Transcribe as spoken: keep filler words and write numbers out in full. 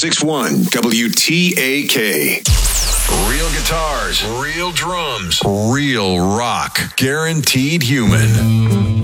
six one W T A K. Real guitars, real drums, real rock. Guaranteed Human.